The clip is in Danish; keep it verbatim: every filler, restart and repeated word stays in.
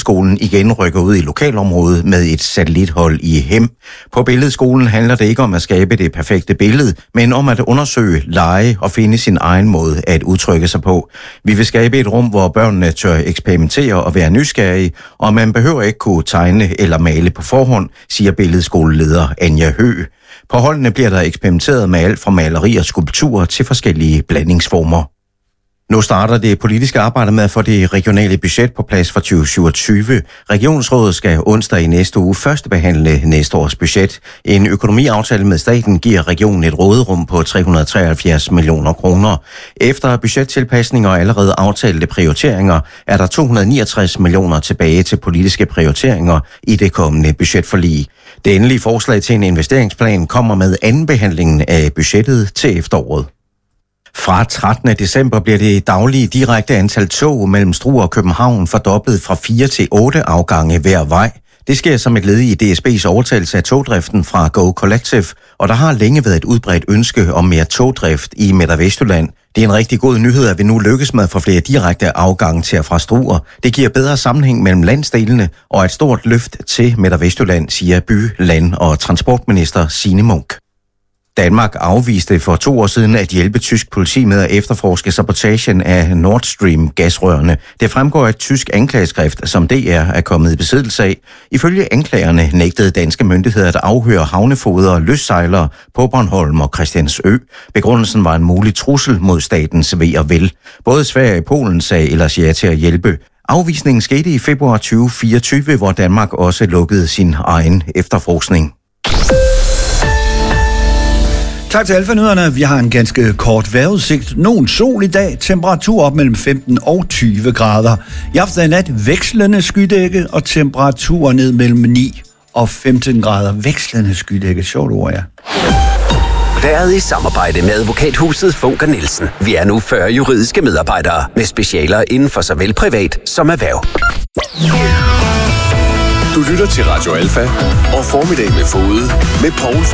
Billedskolen igen rykker ud i lokalområdet med et satellithold i Hem. På Billedskolen handler det ikke om at skabe det perfekte billede, men om at undersøge, lege og finde sin egen måde at udtrykke sig på. Vi vil skabe et rum, hvor børnene tør eksperimentere og være nysgerrige, og man behøver ikke kunne tegne eller male på forhånd, siger Billedskoleleder Anja Høgh. På holdene bliver der eksperimenteret med alt fra maleri og skulpturer til forskellige blandingsformer. Nu starter det politiske arbejde med at få det regionale budget på plads for tyve syvogtyve. Regionsrådet skal onsdag i næste uge førstebehandle næste års budget. En økonomiaftale med staten giver regionen et råderum på tre hundrede og treoghalvfjerds millioner kroner. Efter budgettilpasninger og allerede aftalte prioriteringer er der to hundrede og niogtres millioner tilbage til politiske prioriteringer i det kommende budgetforlig. Det endelige forslag til en investeringsplan kommer med andenbehandlingen af budgettet til efteråret. Fra trettende december bliver det daglige direkte antal tog mellem Struer og København fordoblet fra fire til otte afgange hver vej. Det sker som et led i D S B's overtagelse af togdriften fra Go Collective, og der har længe været et udbredt ønske om mere togdrift i Midt- og Vestjylland. Det er en rigtig god nyhed, at vi nu lykkes med at få flere direkte afgange til og fra Struer. Det giver bedre sammenhæng mellem landsdelene og et stort løft til Midt- og Vestjylland, siger by-, land- og transportminister Signe Munk. Danmark afviste for to år siden at hjælpe tysk politi med at efterforske sabotagen af Nord Stream gasrørene. Det fremgår af et tysk anklageskrift, som D R er kommet i besiddelse af. Ifølge anklagerne nægtede danske myndigheder at afhøre havnefoder og løssejlere på Bornholm og Christiansø. Begrundelsen var en mulig trussel mod statens ve og vel. Både Sverige og Polen sagde ellers ja til at hjælpe. Afvisningen skete i februar tyve fireogtyve, hvor Danmark også lukkede sin egen efterforskning. Tak til Alfa-nyhederne. Vi har en ganske kort vejrudsigt. Nogen sol i dag. Temperatur op mellem femten og tyve grader. I aften og nat vekslende skydække og temperatur ned mellem ni og femten grader. Vekslende skydække. Sjovt ord, ja. Været i samarbejde med advokathuset Funk og Nielsen. Vi er nu fyrre juridiske medarbejdere med specialer inden for såvel privat som erhverv. Du lytter til Radio Alfa og Formiddag med Fode med Poul